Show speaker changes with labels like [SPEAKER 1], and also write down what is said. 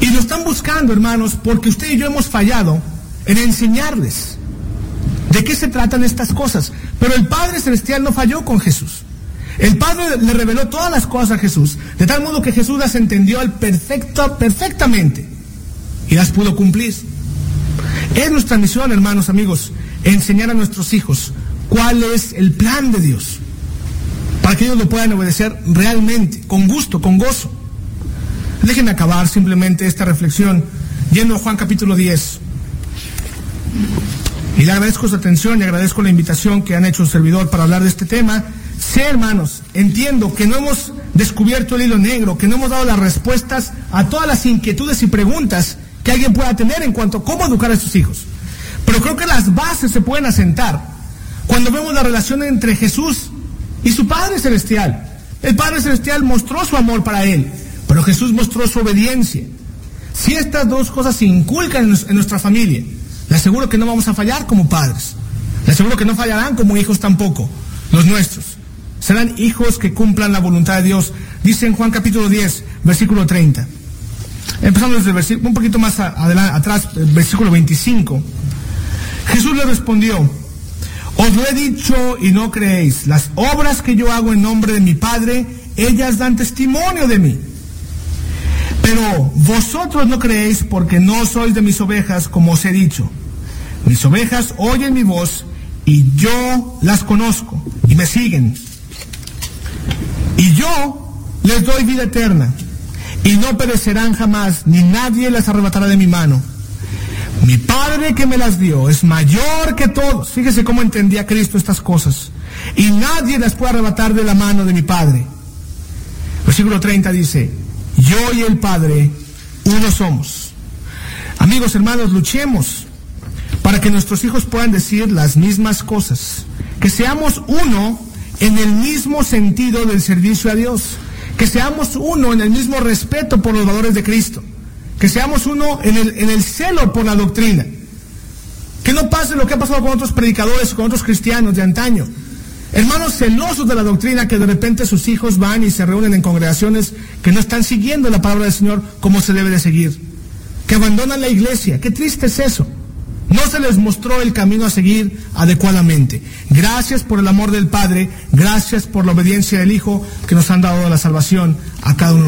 [SPEAKER 1] Y lo están buscando, hermanos, porque usted y yo hemos fallado en enseñarles de qué se tratan estas cosas. Pero el Padre Celestial no falló con Jesús. El Padre le reveló todas las cosas a Jesús, de tal modo que Jesús las entendió perfectamente y las pudo cumplir. Es nuestra misión, hermanos, amigos, enseñar a nuestros hijos cuál es el plan de Dios, para que ellos lo puedan obedecer realmente, con gusto, con gozo. Déjenme acabar simplemente esta reflexión yendo a Juan capítulo 10. Y le agradezco su atención y agradezco la invitación que han hecho un servidor para hablar de este tema. Sí, hermanos, entiendo que no hemos descubierto el hilo negro, que no hemos dado las respuestas a todas las inquietudes y preguntas que alguien pueda tener en cuanto a cómo educar a sus hijos. Pero creo que las bases se pueden asentar cuando vemos la relación entre Jesús y su Padre Celestial. El Padre Celestial mostró su amor para él, pero Jesús mostró su obediencia. Si estas dos cosas se inculcan en nuestra familia, le aseguro que no vamos a fallar como padres. Le aseguro que no fallarán como hijos tampoco, los nuestros. Serán hijos que cumplan la voluntad de Dios. Dice en Juan capítulo 10, versículo 30. Empezando desde el versículo, un poquito más atrás, versículo 25. Jesús le respondió: os lo he dicho y no creéis. Las obras que yo hago en nombre de mi Padre, ellas dan testimonio de mí. Pero vosotros no creéis porque no sois de mis ovejas, como os he dicho. Mis ovejas oyen mi voz y yo las conozco y me siguen. Y yo les doy vida eterna y no perecerán jamás, ni nadie las arrebatará de mi mano. Mi Padre que me las dio es mayor que todos. Fíjese cómo entendía Cristo estas cosas. Y nadie las puede arrebatar de la mano de mi Padre. Versículo 30 dice: yo y el Padre uno somos. Amigos, hermanos, luchemos para que nuestros hijos puedan decir las mismas cosas. Que seamos uno en el mismo sentido del servicio a Dios. Que seamos uno en el mismo respeto por los valores de Cristo. Que seamos uno en el celo por la doctrina. Que no pase lo que ha pasado con otros predicadores, con otros cristianos de antaño. Hermanos celosos de la doctrina, que de repente sus hijos van y se reúnen en congregaciones que no están siguiendo la palabra del Señor como se debe de seguir. Que abandonan la iglesia. Qué triste es eso. No se les mostró el camino a seguir adecuadamente. Gracias por el amor del Padre, gracias por la obediencia del Hijo, que nos han dado la salvación a cada uno.